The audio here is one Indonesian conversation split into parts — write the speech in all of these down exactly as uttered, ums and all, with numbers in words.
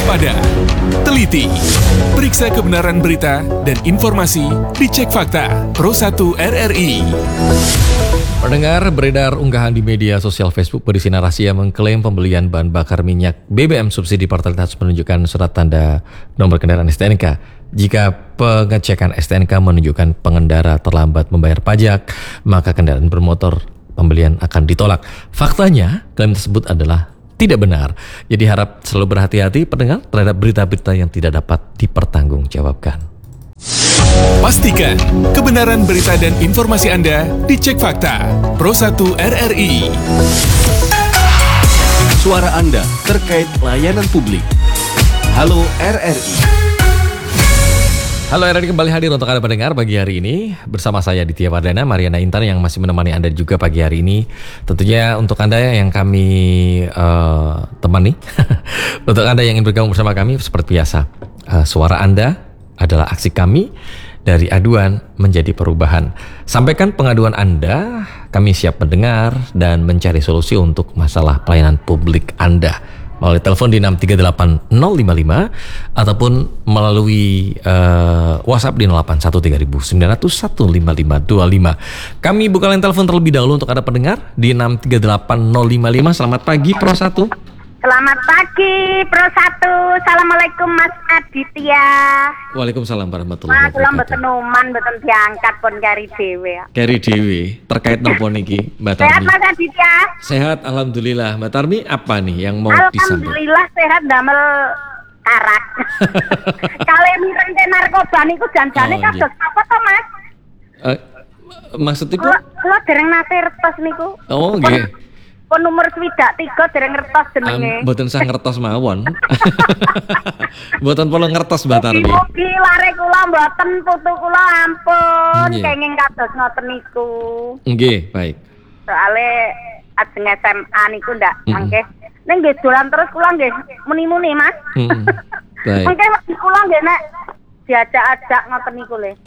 waspada, teliti, periksa kebenaran berita dan informasi, dicek fakta. Pro satu R R I. Pendengar, beredar unggahan di media sosial Facebook berisi narasi yang mengklaim pembelian bahan bakar minyak B B M subsidi Pertalite menunjukkan surat tanda nomor kendaraan S T N K. Jika pengecekan S T N K menunjukkan pengendara terlambat membayar pajak, maka kendaraan bermotor pembelian akan ditolak. Faktanya, klaim tersebut adalah tidak benar. Jadi harap selalu berhati-hati pendengar terhadap berita-berita yang tidak dapat dipertanggungjawabkan. Pastikan kebenaran berita dan informasi Anda dicek fakta. Pro satu R R I. Suara Anda terkait layanan publik. Halo R R I. Halo R R I, kembali hadir untuk Anda pendengar pagi hari ini bersama saya Ditya Wardana, Mariana Intan yang masih menemani Anda juga pagi hari ini. Tentunya untuk Anda yang kami uh, temani, untuk Anda yang ingin bergabung bersama kami seperti biasa, uh, suara Anda adalah aksi kami, dari aduan menjadi perubahan. Sampaikan pengaduan Anda, kami siap mendengar dan mencari solusi untuk masalah pelayanan publik Anda melalui telepon di enam tiga delapan nol lima lima ataupun melalui uh, WhatsApp di nol delapan satu tiga sembilan nol nol satu lima lima dua lima. Kami buka line telepon terlebih dahulu untuk Anda pendengar di enam tiga delapan nol lima lima. Selamat pagi Pro satu. Selamat pagi Pro satu. Assalamualaikum Mas Aditya. Waalaikumsalam warahmatullahi wabarakatuh. Mas, kula wabarakatuh. mboten numan, mboten diangkat pun kari dhewe. Kari dewi terkait nopo niki Mbak Tarmi? Sehat Mas Aditya? Sehat, alhamdulillah. Mbak Tarmi, apa nih yang mau disampaikan? Alhamdulillah sehat damel karak. Kale mireng ke narkoba niku janjane Oh, kados apa to Mas? Uh, maksud itu? Kula kula dereng nate ngertos niku. Oh, nggih. Pun nomor swidak tiga dereng ngertos jenenge. Um, Mboten sah ngertos mawon. Mboten perlu ngertos Mbak Tarmi. Mugi lare kula mboten putu kula ampun Nggih. kenging kados ngoten niku. Nggih, baik. Soale ajeng S M A niku ndak Mm-mm. mangke. Ning nggih dolan terus kula nggih muni-muni Mas. Mm-mm. Baik. Mangke kula nggih nek diajak-ajak ngoten niku le.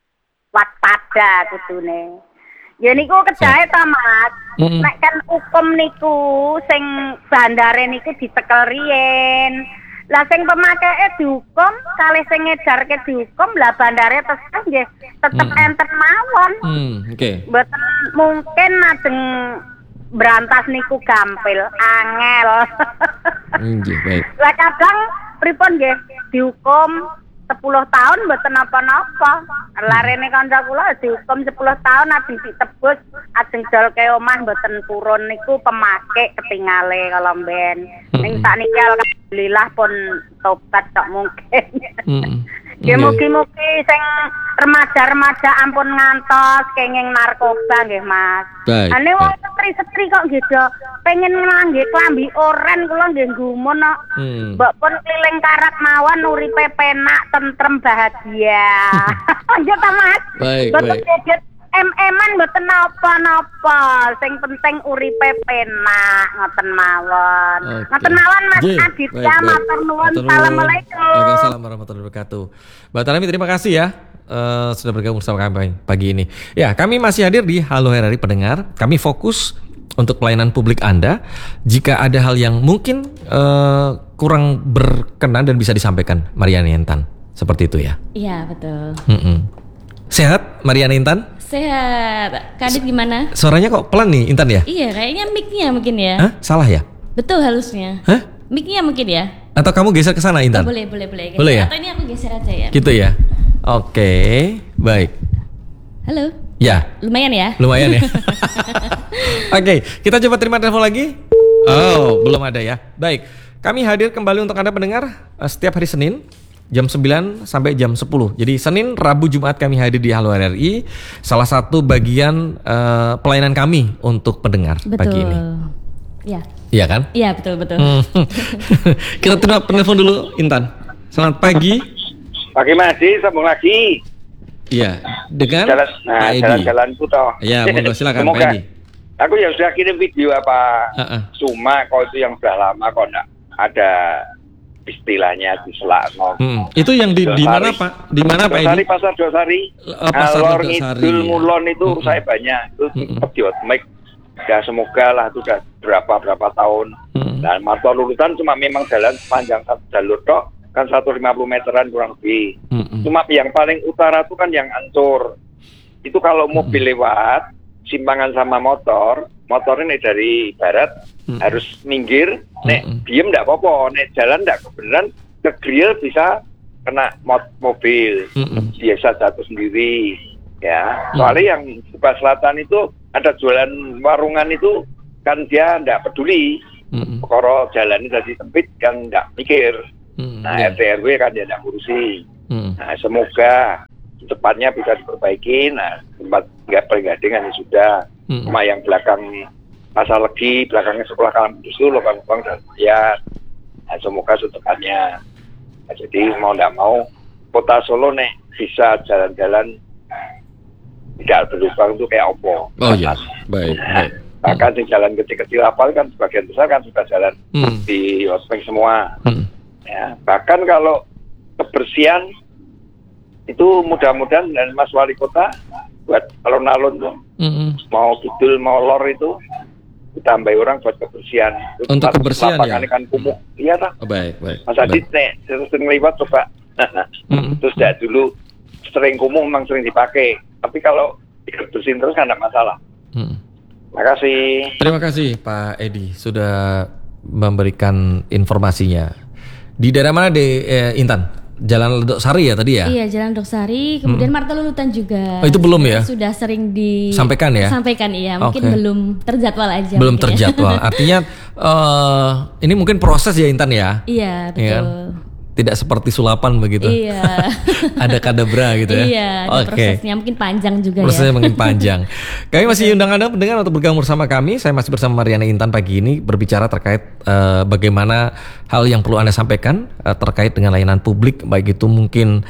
Waspada kudune. Ya niku kejahe ta Mas. Mm-mm. Nek kan hukum niku sing bandare niku ditekel riyen. Lah sing pemakainya dihukum, kalih sing ngedarke dihukum, lah bandare terus nggih tetep Mm-mm. enten mawon. Hmm, oke. Mboten mungkin ajeng berantas niku gampil, angel. Nggih, baik. Lah kadang pripun nggih dihukum sepuluh tahun mboten napa-napa. Larene kanca kula dihukum sepuluh tahun ajeng ditebus, ajeng dolke omah mboten purun niku pemake ketingale kalau mben. Ning sakniki alhamdulillah pun tobat tok mungkin. Mm-mm. Ya Nggih. mugi-mugi sing remaja-remaja ampun ngantos kenging narkoba nggih Mas. Baik, Ane wong baik. setri-setri kok nggih do pengen ngangge klambi oren kula nggih gumun kok. Hmm. Mbok pun keliling karat mawon uripe penak tentrem bahagia. Lanjut ta Mas. Baik, Mboten baik. gadget em-eman mboten napa-napa. Sing penting uripe penak ngoten mawon. Oke. Ngoten mawon Mas Nggih, Aditya, baik, baik. matur nuwun. Matur nuwun. Assalamualaikum. Waalaikumsalam warahmatullahi wabarakatuh. Mbak Tarmi, terima kasih ya eh, sudah bergabung bersama kami pagi ini. Ya, kami masih hadir di Halo R R I pendengar. Kami fokus untuk pelayanan publik Anda. Jika ada hal yang mungkin eh, kurang berkenan dan bisa disampaikan, Mariana Intan. Seperti itu ya. Iya betul. Mm-mm. Sehat Mariana Intan? Sehat. Kadit gimana? Suaranya kok pelan nih Intan ya? Iya kayaknya mic-nya mungkin ya. Hah? Salah ya? Betul halusnya. Hah? Mic-nya mungkin ya. Atau kamu geser ke sana Intan? Oh, boleh boleh boleh. Boleh ya? Atau ini aku geser aja ya. Gitu ya. Oke, baik. Halo. Ya, Lumayan ya. lumayan ya. Oke, kita coba terima telepon lagi. Oh, belum ada ya. Baik, kami hadir kembali untuk Anda pendengar eh, setiap hari Senin jam sembilan sampai jam sepuluh. Jadi Senin, Rabu, Jumat kami hadir di Halo R R I. Salah satu bagian eh, pelayanan kami untuk pendengar Betul. pagi ini. Iya. Iya kan? Iya betul betul. Hmm. Kita terima penelpon dulu Intan. Selamat pagi. Pagi Mas Edi, sambung lagi. Iya, dengan Jalan, nah, Pak Edi. jalan-jalanku toh. Ya, monggo silakan Pak Semoga- Edi. Aku ya sudah kirim video apa, Uh-uh. cuma kalau itu yang sudah lama kok enggak ada istilahnya di Selakno. Hmm. Itu yang di di mana Pak? Di mana Pak Dosari, Edi? Pasar Dosari. Oh, Pasar Alor Dosari, Ngidul ya. Mulon itu Mm-mm. saya banyak. Itu Mm-mm. tetap di Hotmik. Ya semoga lah itu sudah berapa berapa tahun. Hmm. Dan Marto Lulutan cuma memang jalan sepanjang jalur tok kan seratus lima puluh meteran kurang lebih. Mm-mm. Cuma yang paling utara itu kan yang Ancur. Itu kalau mobil Mm-mm. lewat simpangan sama motor, motor ini dari barat Mm-mm. harus minggir, nek Mm-mm. diem ndak apa-apa, nek jalan ndak kebenaran ke grill bisa kena mot mobil, Mm-mm. biasa jatuh sendiri, ya. Mm. Soalnya yang sebelah selatan itu ada jualan warungan itu kan dia ndak peduli, Mm-mm. kalau jalan ini sempit kan ndak mikir. Mm-mm. Nah, Ya. R T R W kan dia ndak ngurusi. Mm. Nah, semoga cepatnya bisa diperbaiki. Nah, tempat nggak pergadengan ya sudah. Mm. Cuma yang belakang Pasar Legi, belakangnya sekolah kampus itu lubang-lubang dan ya. Nah, semoga secepatnya. Nah, jadi mau nggak mau kota Solo nih bisa jalan-jalan tidak berlubang itu kayak opo. Oh iya, baik, baik. Bahkan di jalan kecil-kecil apal kan sebagian besar kan sudah jalan Mm. di ospek semua. Mm. Ya, bahkan kalau kebersihan itu mudah-mudahan dan Mas Wali Kota buat alun-alun tuh Mm-mm. mau kidul mau lor itu ditambahi orang buat kebersihan. Itu Untuk tempat kebersihan lapangan ya? ikan kumuh. Iya tak? Oh, baik, baik. Mas Adit baik. nek sering lewat coba. Mm-mm. Terus dah dulu sering kumuh memang sering dipakai. Tapi kalau dibersihin terus kan tidak masalah. Mm. Makasih. Terima kasih Pak Edi sudah memberikan informasinya. Di daerah mana deh eh, Intan? Jalan Ledok Sari ya tadi ya? Iya, Jalan Doksari, kemudian Marta Lulutan juga. Oh, itu belum ya? Sudah sering di Sampaikan ya? Sampaikan iya, mungkin Oke. belum terjadwal aja. Belum mungkin ya. terjadwal. Artinya eh, ini mungkin proses ya Intan ya? Iya, betul. Iya kan? Tidak seperti sulapan begitu. Iya. Ada kadabra gitu ya. Iya, ada Oke. prosesnya mungkin panjang juga Prosesnya ya. mungkin panjang. Kami masih undang Anda pendengar untuk bergabung bersama kami. Saya masih bersama Mariana Intan pagi ini berbicara terkait eh, bagaimana hal yang perlu Anda sampaikan eh, terkait dengan layanan publik, baik itu mungkin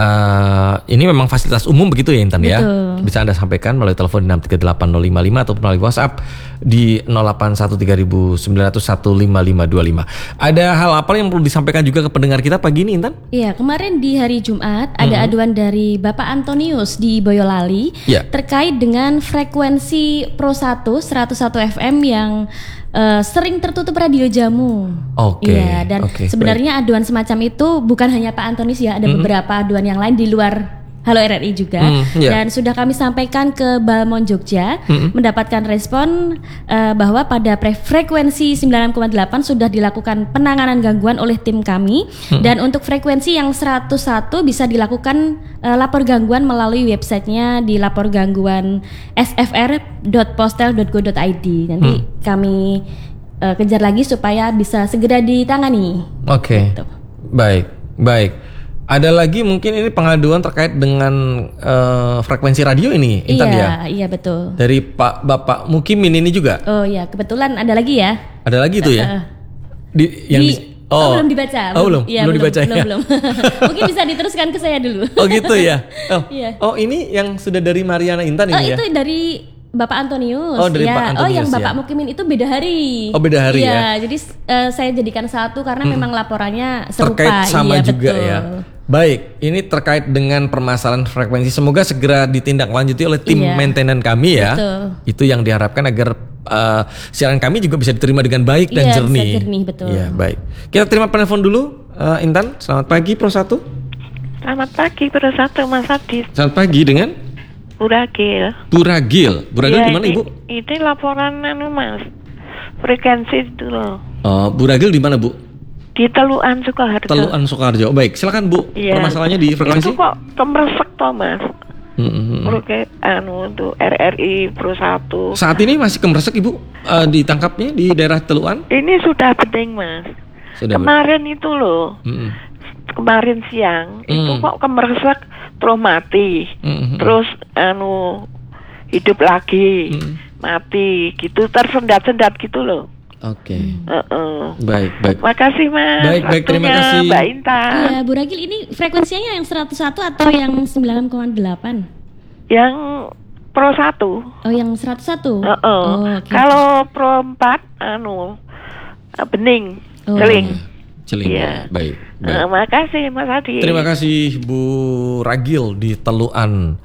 eh, ini memang fasilitas umum begitu ya Intan ya. Betul. Bisa Anda sampaikan melalui telepon di enam tiga delapan nol lima lima ataupun melalui WhatsApp di nol delapan satu tiga sembilan nol nol satu lima lima dua lima. Ada hal apa yang perlu disampaikan juga ke pendengar kita pagi ini Intan? Iya, kemarin di hari Jumat ada Mhm. aduan dari Bapak Antonius di Boyolali Ya. terkait dengan frekuensi Pro satu seratus satu F M yang eh, sering tertutup radio jamu. Oke, Iya, dan oke, sebenarnya aduan semacam itu bukan hanya Pak Antonius ya, ada Mhm. beberapa aduan yang lain di luar Halo R R I juga. Hmm, iya. Dan sudah kami sampaikan ke Balmon Jogja, Mhm. mendapatkan respon eh, bahwa pada pre- frekuensi sembilan koma delapan sudah dilakukan penanganan gangguan oleh tim kami. Mhm. Dan untuk frekuensi yang seratus satu bisa dilakukan eh, lapor gangguan melalui websitenya di laporgangguan s f r dot postel dot go dot i d. Nanti Hmm. kami eh, kejar lagi supaya bisa segera ditangani. Oke, Gitu. baik, baik. Ada lagi mungkin ini pengaduan terkait dengan eh, frekuensi radio ini, Intan Iya, ya? iya betul. Dari Pak Bapak Mukimin ini juga. Oh ya, kebetulan ada lagi ya. Ada lagi tuh ya? Eh, Di yang di- di- oh, belum dibaca. Oh, belum. Iya, belum dibaca belum, ya. belum. Mungkin bisa diteruskan ke saya dulu. Oh gitu ya. Oh. Iya. Oh, ini yang sudah dari Mariana Intan Oh, ini ya. itu dari Bapak Antonius. Oh, dari ya. Pak Oh, Antonius, yang ya. Bapak Mukimin itu beda hari. Oh, beda hari iya, jadi eh, saya jadikan satu karena memang laporannya serupa. Terkait sama Iya, juga betul. ya. Baik, ini terkait dengan permasalahan frekuensi. Semoga segera ditindaklanjuti oleh tim Iya. maintenance kami ya. Betul. Itu yang diharapkan agar uh, siaran kami juga bisa diterima dengan baik dan Iya, bisa jernih. jernih, betul. Iya, baik. Kita terima penelpon dulu, uh, Intan. Selamat pagi, Pro satu. Selamat pagi, Pro satu Mas Adit. Selamat pagi dengan Buragil. Buragil. Buragil Iya, di mana ini- Ibu? Ini laporan anu Mas. Frekuensi itu loh. Oh, Buragil di mana Bu? Di Teluan Sukoharjo. Teluan Soekarjo. Baik, silakan Bu. Iya. Permasalahannya di frekuensi? Itu kok kemeresek toh Mas. Hmm. Frekuensi anu tuh R R I Pro satu. Saat ini masih kemeresek Ibu uh, ditangkapnya di daerah Teluan? Ini sudah bening Mas. Sudah. Bu. Kemarin itu loh. Mm-mm. Kemarin siang itu Hmm. kok kemeresek terus mati. Mm-mm. Terus anu hidup lagi. Mm. Mati gitu tersendat-sendat gitu loh. Oke. Heeh. Baik, baik. Makasih Mas. Baik, baik, terima Waktunya, kasih. Mbak Intan. Iya, Bu Ragil, ini frekuensinya yang seratus satu atau yang sembilan koma delapan? Yang Pro satu. Oh, yang seratus satu. Heeh. Oh, oke. Kalau Pro empat anu eh, bening, Oh. celing. Celing. Iya. Baik. Eh, Baik. makasih Mas Adi. Terima kasih Bu Ragil di Teluan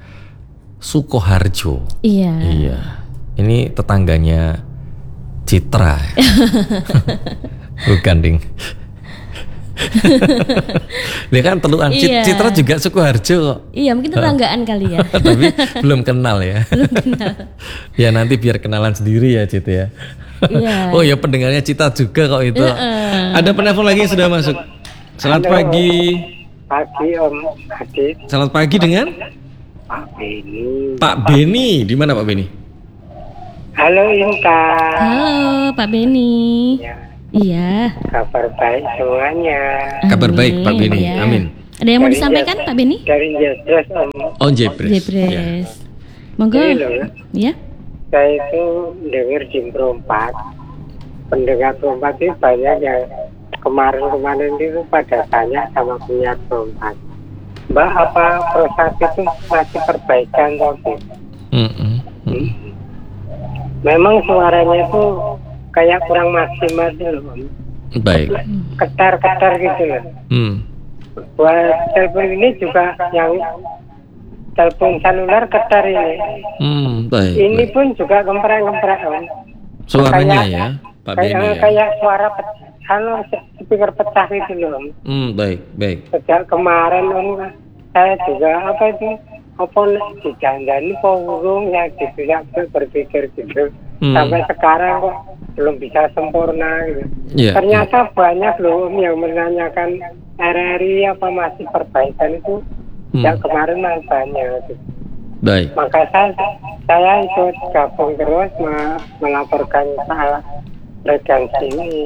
Sukoharjo. Iya. Iya. Ini tetangganya Citra. Bukan, Ding. Dia kan teluan. Iya. Citra juga Sukoharjo kok. Iya, mungkin tetanggaan kali ya. Tapi belum kenal ya. Belum kenal. Ya nanti biar kenalan sendiri ya Cit ya. Iya. Oh ya pendengarnya Cita juga kok itu. Uh-uh. Ada penelpon lagi yang sudah masuk. Selamat Halo. pagi. Pagi Om Adit. Selamat pagi dengan Pak Beni. Pak Beni. Di mana Pak Beni? Halo Intan. Halo Pak Beni. Ya, Iya. kabar baik semuanya. Kabar Amin, baik Pak Beni. ya. Amin. Ada yang mau Dari disampaikan Jepres- Pak Beni? Dari Jepres Om. On Jepres. Jepres. Ya. Monggo. Ini loh, Ya. saya itu dengar di Perompak. Pendengar Perompak itu banyak yang kemarin-kemarin itu pada tanya sama punya Perompak. Mbak, apa proses itu masih perbaikan tapi Mm-mm. Mm. memang suaranya itu kayak kurang maksimal gitu loh. Om. Baik. Ketar-ketar gitu loh. Hmm. Buat telepon ini juga yang telepon seluler ketar ini. Hmm, baik. Ini baik. pun juga kemprek-kemprek Om. Suaranya Kayak- ya, Pak Kayak, Beni ya. kayak suara pe- halo speaker pecah gitu loh Om. Hmm, baik, baik. Sejak kemarin Om saya juga apa itu apa dijandani punggung ya gitu ya berpikir gitu. Hmm. Sampai sekarang kok belum bisa sempurna gitu. Iya. Ternyata banyak loh Om yang menanyakan R R I apa masih perbaikan itu. Hmm. Ya kemarin masih banyak gitu. Baik. Maka saya, saya ikut gabung terus me- melaporkan soal frekuensi ini.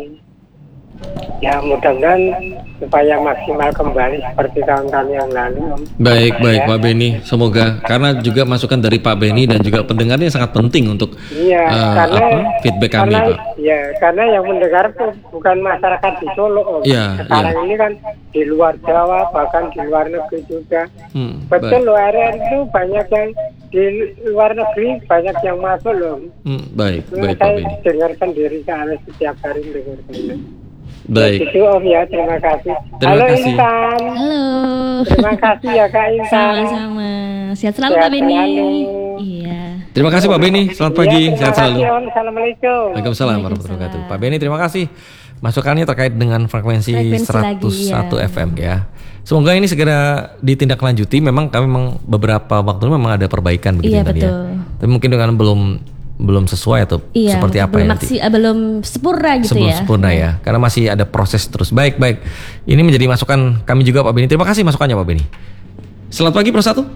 Ya mudah-mudahan supaya maksimal kembali seperti tahun-tahun yang lalu. Om. Baik, baik Ya. Pak Beni. Semoga karena juga masukan dari Pak Beni dan juga pendengarnya sangat penting untuk Iya, eh, karena apa, feedback kami, karena, Pak. Ya, karena yang mendengar tuh bukan masyarakat di Solo. Om. Iya, Sekarang iya. ini kan di luar Jawa bahkan di luar negeri juga. Hmm, Betul baik. loh, R R itu banyak yang di luar negeri banyak yang masuk loh. Hmm, baik, Nah, baik Pak saya Beni. dengar sendiri saya setiap hari dengar sendiri. Baik. Itu Om ya, terima kasih. Terima Halo kasih. Intan. Halo. Terima kasih ya Kak Intan. Sama-sama. Sehat selalu Sehat Pak Beni. selalu. Iya. Terima kasih Pak Beni. Selamat pagi, Iya, terima sehat selalu. kasih, Om. Assalamualaikum. Waalaikumsalam warahmatullahi wabarakatuh. Pak Beni, terima kasih. Masukannya terkait dengan frekuensi, Frekuensi seratus satu lagi, ya. F M ya. Semoga ini segera ditindaklanjuti. Memang kami memang beberapa waktu memang ada perbaikan begitu Iya, tadi ya. betul. Tapi mungkin dengan belum belum sesuai atau Iya. seperti apa belum ya nanti. maksi- eh, belum sempurna gitu Sebelum ya. sempurna ya, karena masih ada proses terus. Baik, baik. Ini menjadi masukan kami juga Pak Beni. Terima kasih masukannya Pak Beni. Selamat pagi Pro Satu.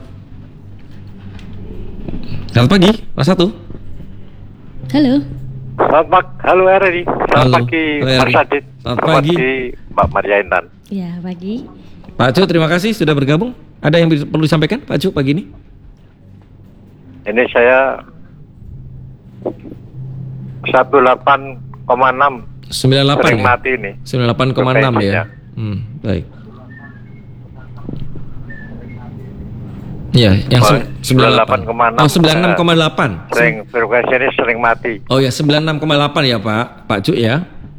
Selamat pagi Pro Satu. Halo. Selamat pagi, halo R R I. Selamat Halo, pagi halo, R R I. Mas Adit. Selamat pagi. Mbak Maria Intan. Ya, pagi. Pak Cu, terima kasih sudah bergabung. Ada yang perlu disampaikan Pak Cu pagi ini? Ini saya seratus delapan koma enam sembilan puluh delapan sering ya? mati ini. sembilan puluh delapan koma enam ya. Frekuensinya. Hmm, baik. Ya, yang Oh, se- sembilan puluh delapan. sembilan puluh delapan koma enam. Oh, sembilan puluh enam koma delapan. Sering frekuensi ini sering mati. Oh ya, sembilan puluh enam koma delapan ya, Pak. Pak Cu ya.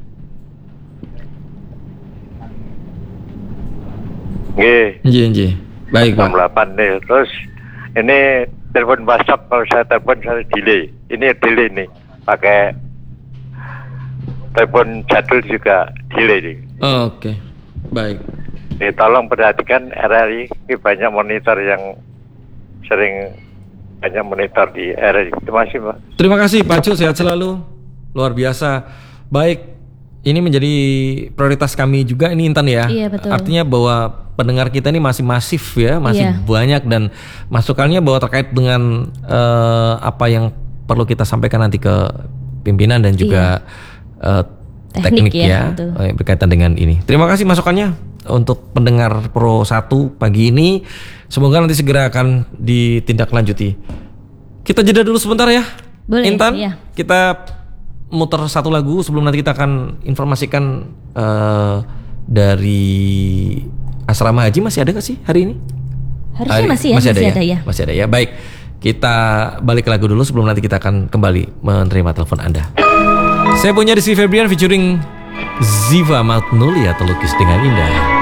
Nggih. Nggih, nggih. Baik, Pak. enam puluh delapan nih. Terus ini telepon WhatsApp kalau saya telepon saya delay. Ini delay nih. Pakai telepon jadul juga delay nih. Oh, oke. Baik. Jadi tolong perhatikan R R I, ini banyak monitor yang sering banyak monitor di R R I. Terima kasih Pak. Terima kasih Pak Cu, sehat selalu. Luar biasa. Baik. Ini menjadi prioritas kami juga ini Intan ya. Iya, betul. Artinya bahwa pendengar kita ini masih masif ya, masih Iya. banyak dan masukannya bahwa terkait dengan eh, apa yang perlu kita sampaikan nanti ke pimpinan dan juga eh, teknik, Teknik ya, ya, betul. eh, berkaitan dengan ini. Terima kasih masukannya untuk pendengar Pro satu pagi ini. Semoga nanti segera akan ditindaklanjuti. Kita jeda dulu sebentar ya. Boleh, Intan, iya. kita muter satu lagu sebelum nanti kita akan informasikan eh, dari asrama haji. Masih ada gak sih hari ini? Harusnya Hari- masih ya, masih ada, masih ya? ada ya. Masih ada ya. Baik, kita balik lagu dulu sebelum nanti kita akan kembali menerima telepon Anda. Saya punya Rizky Febrian featuring Ziva Magnolia, terlukis dengan indah.